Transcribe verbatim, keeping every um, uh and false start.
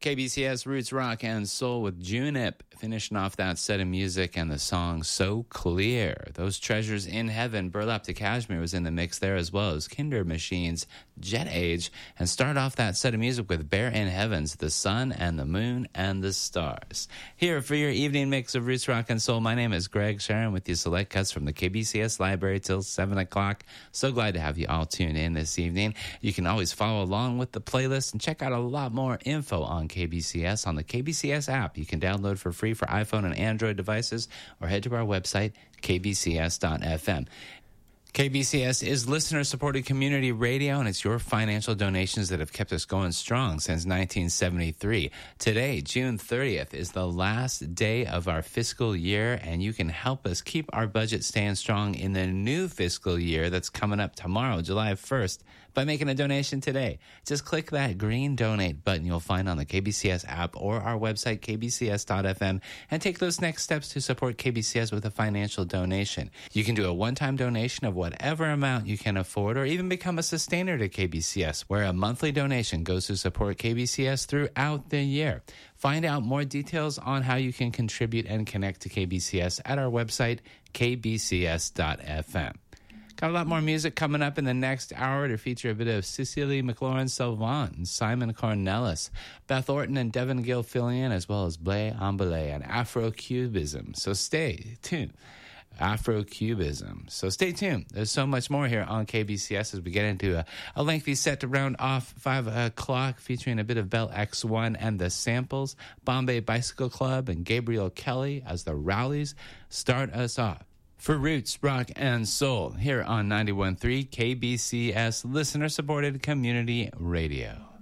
K B C S Roots Rock and Soul with Junip, finishing off that set of music and the song So Clear. Those Treasures in Heaven, Burlap to Kashmir was in the mix there, as well as Kinder Machines, Jet Age, and start off that set of music with Bear in Heavens, The Sun and the Moon and the Stars. Here for your evening mix of Roots Rock and Soul, my name is Greg Sharon with you select cuts from the K B C S library till seven o'clock. So glad to have you all tune in this evening. You can always follow along with the playlist and check out a lot more info on K B C S on the K B C S app. You can download for free for iPhone and Android devices, or head to our website, k b c s dot f m. K B C S is listener-supported community radio, and it's your financial donations that have kept us going strong since nineteen seventy-three. Today, June thirtieth, is the last day of our fiscal year, and you can help us keep our budget staying strong in the new fiscal year that's coming up tomorrow, July first, by making a donation today. Just click that green donate button you'll find on the K B C S app or our website, k b c s dot f m, and take those next steps to support K B C S with a financial donation. You can do a one-time donation of whatever amount you can afford, or even become a sustainer to K B C S, where a monthly donation goes to support K B C S throughout the year. Find out more details on how you can contribute and connect to K B C S at our website, k b c s dot f m. Got a lot more music coming up in the next hour to feature a bit of Cecily McLaurin-Salvant and Simon Cornelis, Beth Orton and Devin Gill filling in, as well as Blay Ambele and Afro-Cubism. So stay tuned. Afro-Cubism. So stay tuned. There's so much more here on K B C S as we get into a, a lengthy set to round off five o'clock, featuring a bit of Bell X one and the Samples, Bombay Bicycle Club, and Gabriel Kelly as the Rowleys start us off. For Roots, Rock, and Soul, here on ninety-one point three K B C S, listener-supported community radio.